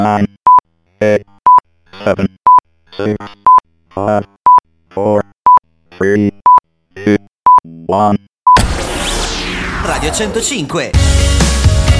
9, 8, 7, 6, 5, 4, 3, 2, 1. Radio 105.